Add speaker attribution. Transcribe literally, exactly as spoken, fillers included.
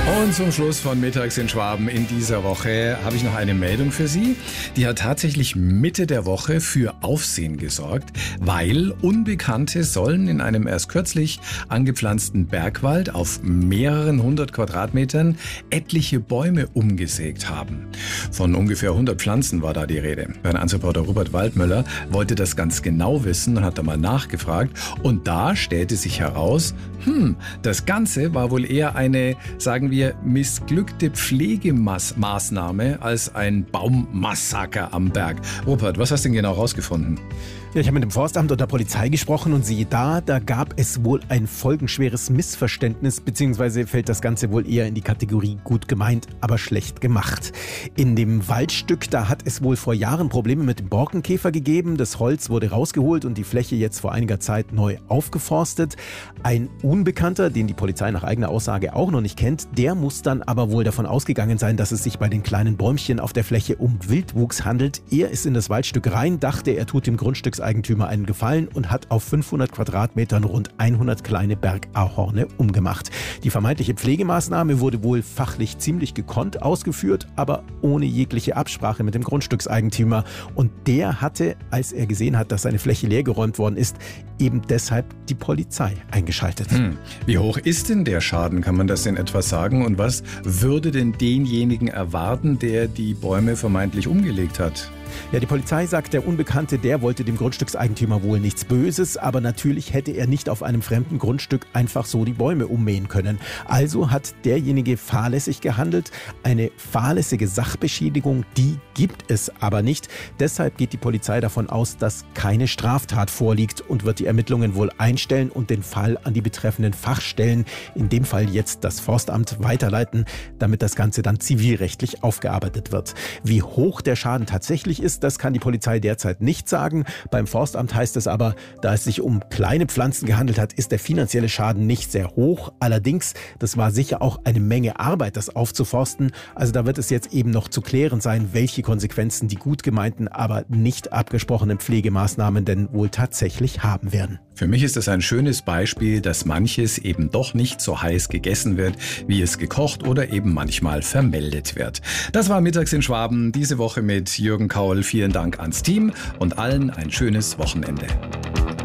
Speaker 1: Und zum Schluss von Mittags in Schwaben in dieser Woche habe ich noch eine Meldung für Sie. Die hat tatsächlich Mitte der Woche für Aufsehen gesorgt, weil Unbekannte sollen in einem erst kürzlich angepflanzten Bergwald auf mehreren hundert Quadratmetern etliche Bäume umgesägt haben. Von ungefähr hundert Pflanzen war da die Rede. Mein Anreporter Robert Waldmöller wollte das ganz genau wissen und hat da mal nachgefragt. Und da stellte sich heraus, hm, das Ganze war wohl eher eine, sagen wir, wir missglückte Pflegemaßnahme als ein Baummassaker am Berg. Rupert, was hast du denn genau rausgefunden?
Speaker 2: Ja, ich habe mit dem Forstamt und der Polizei gesprochen und siehe da, da gab es wohl ein folgenschweres Missverständnis, beziehungsweise fällt das Ganze wohl eher in die Kategorie gut gemeint, aber schlecht gemacht. In dem Waldstück, da hat es wohl vor Jahren Probleme mit dem Borkenkäfer gegeben. Das Holz wurde rausgeholt und die Fläche jetzt vor einiger Zeit neu aufgeforstet. Ein Unbekannter, den die Polizei nach eigener Aussage auch noch nicht kennt, der muss dann aber wohl davon ausgegangen sein, dass es sich bei den kleinen Bäumchen auf der Fläche um Wildwuchs handelt. Er ist in das Waldstück rein, dachte, er tut dem Grundstückseigentümer einen Gefallen und hat auf fünfhundert Quadratmetern rund hundert kleine Bergahorne umgemacht. Die vermeintliche Pflegemaßnahme wurde wohl fachlich ziemlich gekonnt ausgeführt, aber ohne jegliche Absprache mit dem Grundstückseigentümer. Und der hatte, als er gesehen hat, dass seine Fläche leergeräumt worden ist, eben deshalb die Polizei eingeschaltet.
Speaker 1: Hm. Wie hoch ist denn der Schaden? Kann man das in etwa sagen? Und was würde denn denjenigen erwarten, der die Bäume vermeintlich umgelegt hat?
Speaker 2: Ja, die Polizei sagt, der Unbekannte, der wollte dem Grundstückseigentümer wohl nichts Böses, aber natürlich hätte er nicht auf einem fremden Grundstück einfach so die Bäume ummähen können. Also hat derjenige fahrlässig gehandelt. Eine fahrlässige Sachbeschädigung, die gibt es aber nicht. Deshalb geht die Polizei davon aus, dass keine Straftat vorliegt und wird die Ermittlungen wohl einstellen und den Fall an die betreffenden Fachstellen, in dem Fall jetzt das Forstamt, weiterleiten, damit das Ganze dann zivilrechtlich aufgearbeitet wird. Wie hoch der Schaden tatsächlich ist, das kann die Polizei derzeit nicht sagen. Beim Forstamt heißt es aber, da es sich um kleine Pflanzen gehandelt hat, ist der finanzielle Schaden nicht sehr hoch. Allerdings, das war sicher auch eine Menge Arbeit, das aufzuforsten. Also da wird es jetzt eben noch zu klären sein, welche Konsequenzen die gut gemeinten, aber nicht abgesprochenen Pflegemaßnahmen denn wohl tatsächlich haben werden.
Speaker 1: Für mich ist das ein schönes Beispiel, dass manches eben doch nicht so heiß gegessen wird, wie es gekocht oder eben manchmal vermeldet wird. Das war Mittags in Schwaben, diese Woche mit Jürgen Kaul. Vielen Dank ans Team und allen ein schönes Wochenende.